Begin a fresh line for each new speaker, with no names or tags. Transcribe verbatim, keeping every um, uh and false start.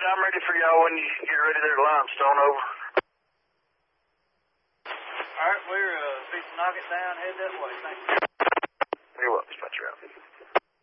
I'm ready for y'all when you get ready there to Limestone, over.
All right, we're uh, fixing to knock it down. Head that way. Thank you.